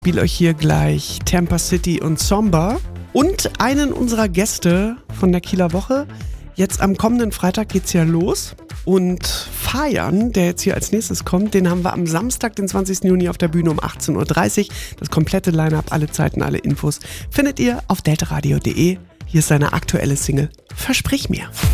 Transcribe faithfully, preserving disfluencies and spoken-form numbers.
Ich spiele euch hier gleich Tampa City und Somber und einen unserer Gäste von der Kieler Woche. Jetzt am kommenden Freitag geht's ja los und Fajan, der jetzt hier als nächstes kommt, den haben wir am Samstag, den zwanzigsten Juni auf der Bühne um achtzehn Uhr dreißig. Das komplette Line-Up, alle Zeiten, alle Infos findet ihr auf deltaradio punkt de. Hier ist seine aktuelle Single Versprich mir.